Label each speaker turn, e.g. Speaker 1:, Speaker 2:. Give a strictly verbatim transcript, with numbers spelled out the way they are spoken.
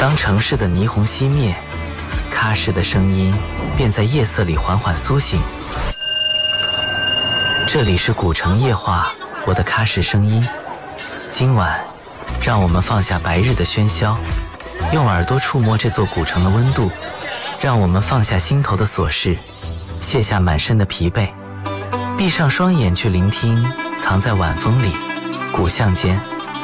Speaker 1: 当城市的霓虹熄灭，喀什的声音便在夜色里缓缓苏醒。这里是古城夜话，我的喀什声音。今晚，让我们放下白日的喧嚣，用耳朵触摸这座古城的温度，让我们放下心头的琐事，卸下满身的疲惫，闭上双眼去聆听藏在晚风里古巷间